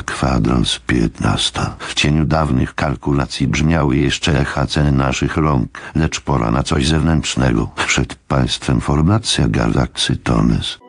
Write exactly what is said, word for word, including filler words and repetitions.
kwadrans piętnasta. W cieniu dawnych kalkulacji brzmiały jeszcze echa ceny naszych rąk, lecz pora na coś zewnętrznego. Przed państwem formacja Galaxy Tones.